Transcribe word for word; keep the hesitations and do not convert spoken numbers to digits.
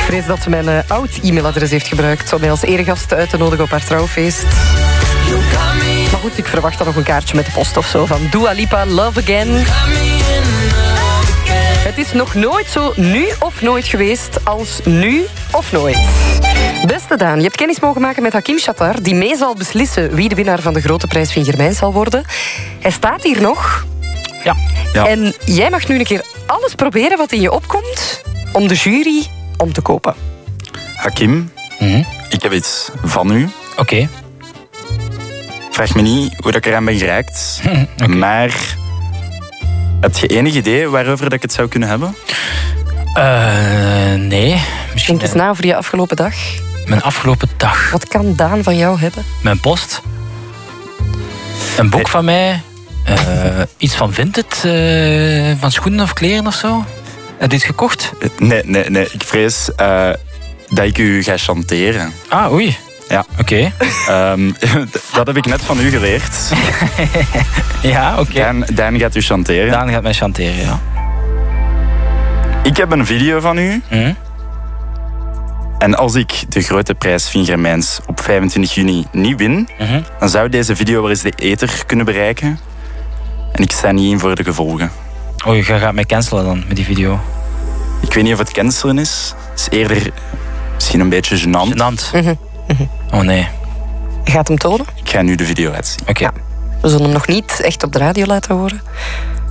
vrees dat ze mijn uh, oud e-mailadres heeft gebruikt om mij als eregast uit te nodigen op haar trouwfeest. Maar goed, ik verwacht dan nog een kaartje met de post of zo van Dua Lipa, Love Again. Het is nog nooit zo nu of nooit geweest als nu of nooit. Beste Daan, je hebt kennis mogen maken met Hakim Shatar, die mee zal beslissen wie de winnaar van de Grote Prijs van Germijn zal worden. Hij staat hier nog. Ja. ja. En jij mag nu een keer alles proberen wat in je opkomt om de jury om te kopen. Hakim, mm-hmm. ik heb iets van u. Oké. Okay. Vraag me niet hoe ik eraan ben geraakt, Mm, okay. maar heb je enig idee waarover dat ik het zou kunnen hebben? Uh, nee. Misschien Denk eens na over je afgelopen dag. Mijn afgelopen dag? Wat kan Daan van jou hebben? Mijn post. Een boek hey. van mij. Uh, iets van Vinted. Uh, van schoenen of kleren of zo. Heb je dit gekocht? Nee, nee, nee. Ik vrees uh, dat ik u ga chanteren. Ah, oei. Ja. Oké. Okay. Um, dat heb ik net van u geleerd. Ja, oké. Okay. Daan, Daan gaat u chanteren. Daan gaat mij chanteren, ja. Ik heb een video van u. Mm. En als ik de Grote Prijs van Germijns op vijfentwintig juni niet win, mm-hmm. dan zou deze video wel eens de ether kunnen bereiken. En ik sta niet in voor de gevolgen. Oh, je gaat mij cancelen dan met die video? Ik weet niet of het cancelen is. Het is eerder misschien een beetje gênant. Gênant? Mm-hmm. Mm-hmm. Oh nee. Je gaat hem tonen? Ik ga nu de video uitzien. Oké. Okay. Ja. We zullen hem nog niet echt op de radio laten horen.